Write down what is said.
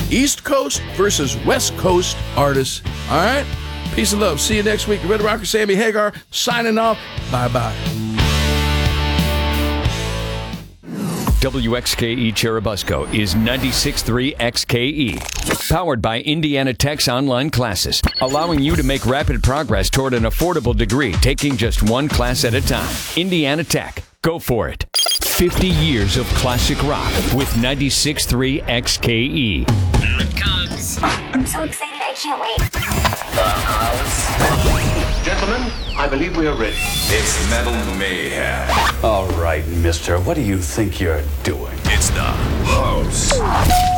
East Coast versus West Coast artists. All right? Peace and love. See you next week. The Red Rocker, Sammy Hagar, signing off. Bye-bye. WXKE Cherubusco is 96.3 XKE. Powered by Indiana Tech's online classes, allowing you to make rapid progress toward an affordable degree, taking just one class at a time. Indiana Tech. Go for it. 50 years of classic rock with 96.3 XKE. Here it comes. I'm so excited, I can't wait. Gentlemen, I believe we are ready. It's Metal Mayhem. All right, mister, what do you think you're doing? It's the host.